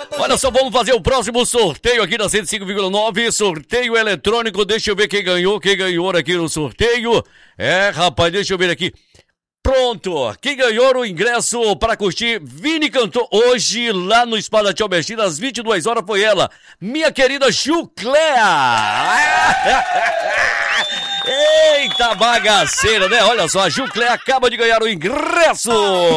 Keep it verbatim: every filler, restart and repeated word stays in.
Olha só, vamos fazer o próximo sorteio aqui na cento e cinco vírgula nove, sorteio eletrônico. Deixa eu ver quem ganhou, quem ganhou aqui no sorteio. É, rapaz, deixa eu ver aqui. Pronto, quem ganhou o ingresso para curtir Vini Cantor hoje lá no Espadachim Albertina às vinte e duas horas foi ela, minha querida Jucléa. Eita bagaceira, né? Olha só, a Jucléa acaba de ganhar o ingresso.